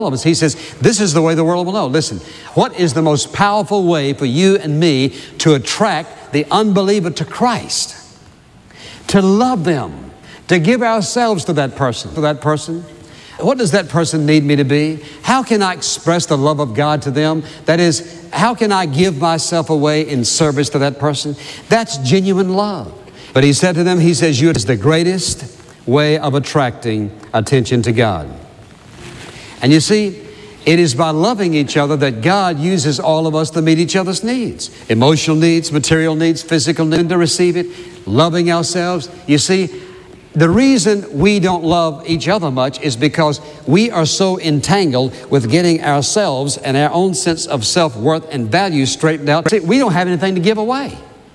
of us. He says, this is the way the world will know. Listen, what is the most powerful way for you and me to attract the unbeliever to Christ? To love them, to give ourselves to that person. What does that person need me to be? How can I express the love of God to them? That is, how can I give myself away in service to that person? That's genuine love. But he said to them, he says, you is the greatest way of attracting attention to God. And you see, it is by loving each other that God uses all of us to meet each other's needs. Emotional needs, material needs, physical needs, to receive it, loving ourselves. You see, the reason we don't love each other much is because we are so entangled with getting ourselves and our own sense of self-worth and value straightened out. See, we don't have anything to give away.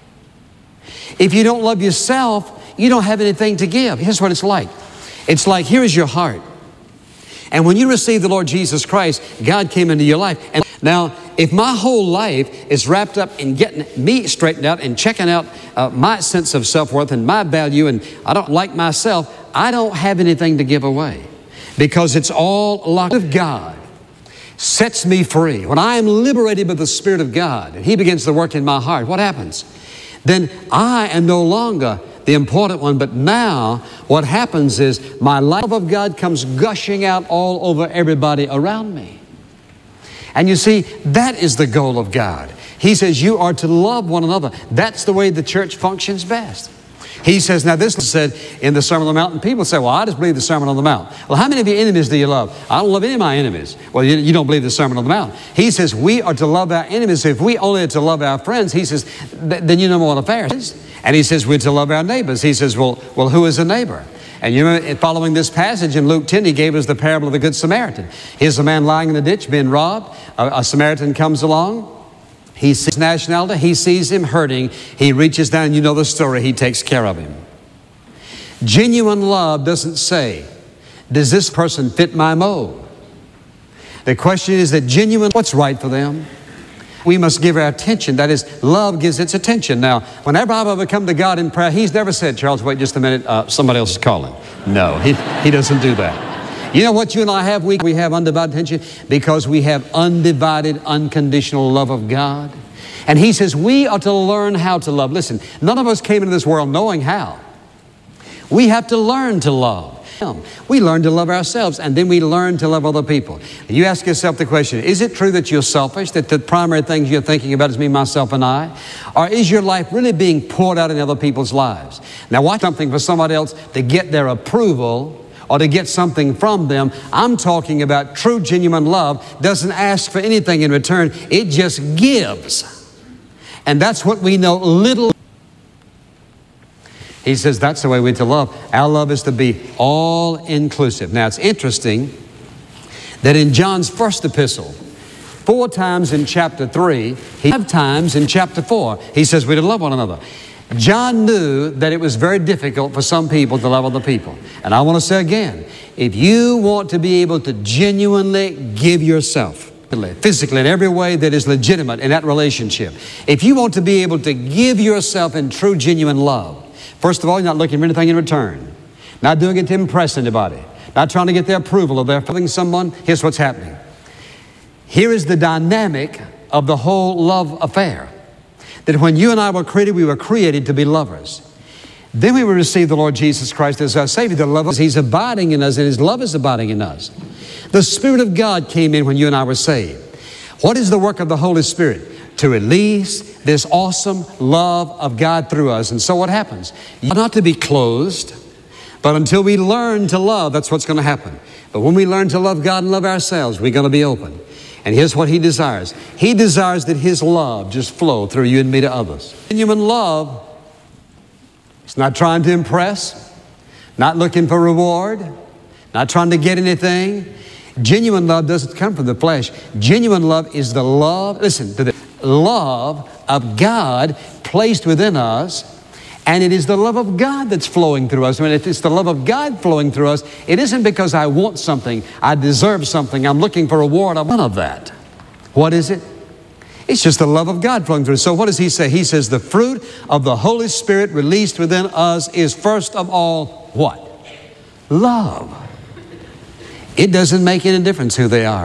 If you don't love yourself, you don't have anything to give. Here's what it's like. It's like, here is your heart. And when you receive the Lord Jesus Christ, God came into your life. And now, if my whole life is wrapped up in getting me straightened out and checking out my sense of self-worth and my value, and I don't like myself, I don't have anything to give away, because it's all locked with God. Sets me free. When I am liberated by the Spirit of God and He begins to work in my heart, what happens? Then I am no longer the important one, but now what happens is my love of God comes gushing out all over everybody around me. And you see, that is the goal of God. He says you are to love one another. That's the way the church functions best. He says, now this is said in the Sermon on the Mount, and people say, well, I just believe the Sermon on the Mount. Well, how many of your enemies do you love? I don't love any of my enemies. Well, you don't believe the Sermon on the Mount. He says we are to love our enemies. If we only are to love our friends, he says, then you know what affairs is. And he says we're to love our neighbors. He says, well, who is a neighbor? And you remember, following this passage in Luke 10, he gave us the parable of the Good Samaritan. Here's a man lying in the ditch being robbed. A Samaritan comes along. He sees his nationality. He sees him hurting. He reaches down, you know the story. He takes care of him. Genuine love doesn't say, does this person fit my mold? The question is that genuine, what's right for them? We must give our attention. That is, love gives its attention. Now, whenever I've ever come to God in prayer, He's never said, Charles, wait just a minute, somebody else is calling. No, he doesn't do that. You know what you and I have? We have undivided attention because we have undivided, unconditional love of God. And He says we are to learn how to love. Listen, none of us came into this world knowing how. We have to learn to love. We learn to love ourselves, and then we learn to love other people. You ask yourself the question, is it true that you're selfish, that the primary things you're thinking about is me, myself, and I? Or is your life really being poured out in other people's lives? Now, watch something for somebody else to get their approval or to get something from them. I'm talking about true, genuine love doesn't ask for anything in return. It just gives. And that's what we know little. He says that's the way we're to love. Our love is to be all-inclusive. Now, it's interesting that in John's first epistle, 4 times in chapter 3, 5 times in chapter 4, he says we're to love one another. John knew that it was very difficult for some people to love other people. And I want to say again, if you want to be able to genuinely give yourself, physically, in every way that is legitimate in that relationship, if you want to be able to give yourself in true, genuine love, first of all, you're not looking for anything in return. Not doing it to impress anybody. Not trying to get their approval of their loving someone. Here's what's happening. Here is the dynamic of the whole love affair. That when you and I were created to be lovers. Then we will receive the Lord Jesus Christ as our Savior. The love, He's abiding in us, and His love is abiding in us. The Spirit of God came in when you and I were saved. What is the work of the Holy Spirit? To release this awesome love of God through us. And so what happens? You're not to be closed, but until we learn to love, that's what's going to happen. But when we learn to love God and love ourselves, we're going to be open. And here's what He desires. He desires that His love just flow through you and me to others. Genuine love, it's not trying to impress, not looking for reward, not trying to get anything. Genuine love doesn't come from the flesh. Genuine love is the love, listen to this, love of God placed within us, and it is the love of God that's flowing through us. I mean, if it's the love of God flowing through us, it isn't because I want something, I deserve something, I'm looking for a reward. I'm none of that. What is it? It's just the love of God flowing through. So what does He say? He says the fruit of the Holy Spirit released within us is first of all what? Love. It doesn't make any difference who they are.